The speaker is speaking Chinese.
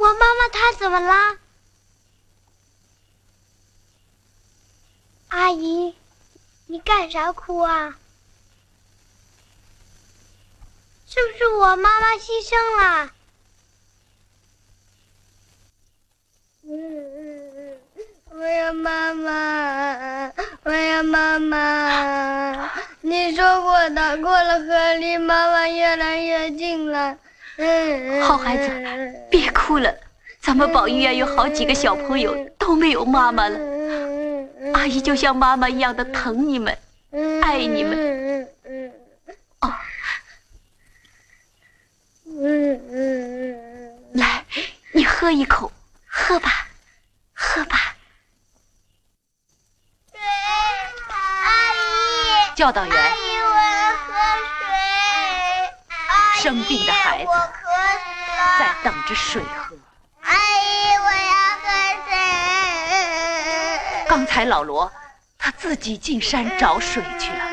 我妈妈她怎么啦？阿姨，你干啥哭啊？是不是我妈妈牺牲了？我要妈妈，我要妈妈。你说过的，过了河离妈妈越来越近了。 好孩子，别哭了，咱们保育院有好几个小朋友都没有妈妈了。阿姨就像妈妈一样的疼你们，爱你们。哦，来，你喝一口，喝吧，喝吧。 水，阿姨。 教导员。 阿姨，我要喝水。 生病的孩子我渴死了， 在等着水喝。 阿姨，我要喝水。 刚才老罗他自己进山找水去了。